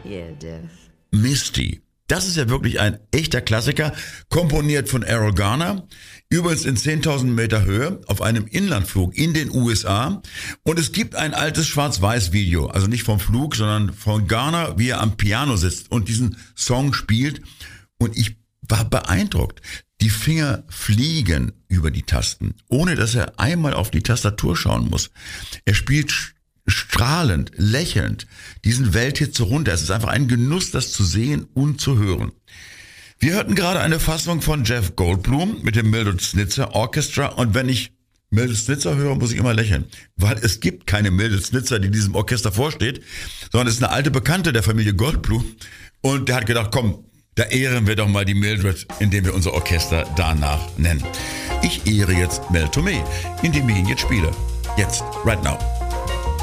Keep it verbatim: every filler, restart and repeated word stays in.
Yeah, Death. Misty. Das ist ja wirklich ein echter Klassiker, komponiert von Errol Garner, übrigens in zehntausend Meter Höhe auf einem Inlandflug in den U S A. Und es gibt ein altes Schwarz-Weiß-Video, also nicht vom Flug, sondern von Garner, wie er am Piano sitzt und diesen Song spielt. Und ich war beeindruckt. Die Finger fliegen über die Tasten, ohne dass er einmal auf die Tastatur schauen muss. Er spielt strahlend, lächelnd diesen Welthit so runter. Es ist einfach ein Genuss, das zu sehen und zu hören. Wir hörten gerade eine Fassung von Jeff Goldblum mit dem Mildred Snitzer Orchestra, und wenn ich Mildred Snitzer höre, muss ich immer lächeln, weil es gibt keine Mildred Snitzer, die diesem Orchester vorsteht, sondern es ist eine alte Bekannte der Familie Goldblum, und der hat gedacht, komm, da ehren wir doch mal die Mildred, indem wir unser Orchester danach nennen. Ich ehre jetzt Mel Tormé, indem ich ihn jetzt spiele. Jetzt, right now.